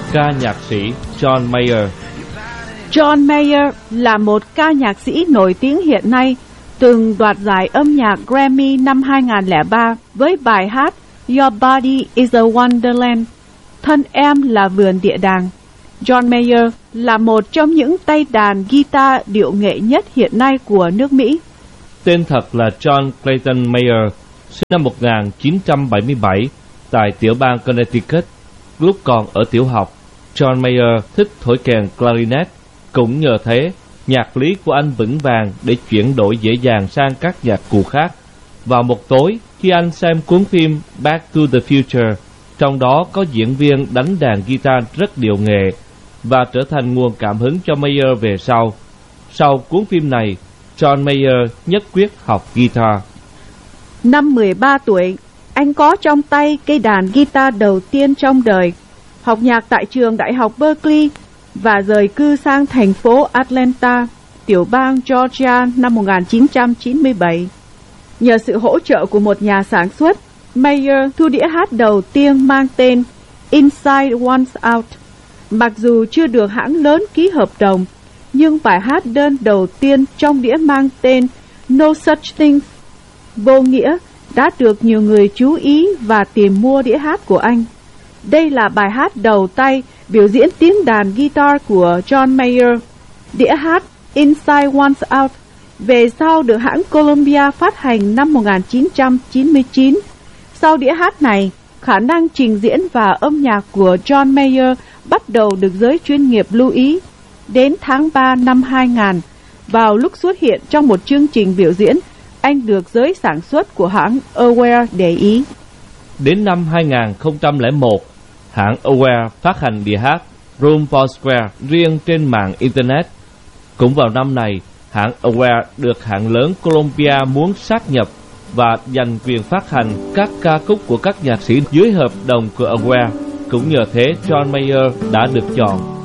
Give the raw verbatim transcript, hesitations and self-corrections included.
ca nhạc sĩ John Mayer. John Mayer là một ca nhạc sĩ nổi tiếng hiện nay, từng đoạt giải âm nhạc Grammy năm hai không không ba với bài hát Your Body is a Wonderland, thân em là vườn địa đàng. John Mayer là một trong những tay đàn guitar điệu nghệ nhất hiện nay của nước Mỹ. Tên thật là John Clayton Mayer, sinh năm một nghìn chín trăm bảy mươi bảy tại tiểu bang Connecticut. Lúc còn ở tiểu học, John Mayer thích thổi kèn clarinet. Cũng nhờ thế, nhạc lý của anh vững vàng để chuyển đổi dễ dàng sang các nhạc cụ khác. Vào một tối, khi anh xem cuốn phim Back to the Future, trong đó có diễn viên đánh đàn guitar rất điệu nghệ, và trở thành nguồn cảm hứng cho Mayer về sau. Sau cuốn phim này, John Mayer nhất quyết học guitar. Năm mười ba tuổi, anh có trong tay cây đàn guitar đầu tiên trong đời, học nhạc tại trường đại học Berkeley và rời cư sang thành phố Atlanta, tiểu bang Georgia năm một nghìn chín trăm chín mươi bảy. Nhờ sự hỗ trợ của một nhà sản xuất, Mayer thu đĩa hát đầu tiên mang tên Inside One's Out. Mặc dù chưa được hãng lớn ký hợp đồng, nhưng bài hát đơn đầu tiên trong đĩa mang tên No Such Thing, vô nghĩa, đã được nhiều người chú ý và tìm mua đĩa hát của anh. Đây là bài hát đầu tay biểu diễn tiếng đàn guitar của John Mayer. Đĩa hát Inside One's Out về sau được hãng Columbia phát hành năm một nghìn chín trăm chín mươi chín. Sau đĩa hát này, khả năng trình diễn và âm nhạc của John Mayer bắt đầu được giới chuyên nghiệp lưu ý. Đến tháng ba năm hai nghìn, vào lúc xuất hiện trong một chương trình biểu diễn, anh được giới sản xuất của hãng Aware để ý. Đến năm hai nghìn không trăm lẻ một, hãng Aware phát hành đĩa hát Room for Square riêng trên mạng Internet. Cũng vào năm này, hãng Aware được hãng lớn Columbia muốn sát nhập và giành quyền phát hành các ca khúc của các nhạc sĩ dưới hợp đồng của Aware. Cũng nhờ thế, John Mayer đã được chọn.